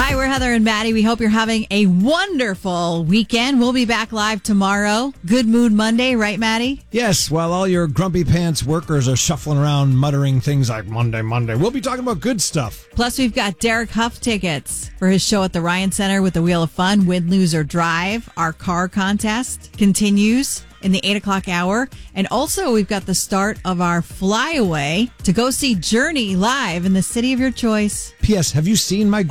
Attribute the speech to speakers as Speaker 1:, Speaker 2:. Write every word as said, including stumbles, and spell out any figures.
Speaker 1: Hi, we're Heather and Maddie. We hope you're having a wonderful weekend. We'll be back live tomorrow. Good Mood Monday, right, Maddie?
Speaker 2: Yes, while all your grumpy pants workers are shuffling around muttering things like Monday, Monday, we'll be talking about good stuff.
Speaker 1: Plus, we've got Derek Huff tickets for his show at the Ryan Center with the Wheel of Fun, Win, Lose, or Drive. Our car contest continues in the eight o'clock hour. And also, we've got the start of our flyaway to go see Journey live in the city of your choice.
Speaker 2: P S. Have you seen my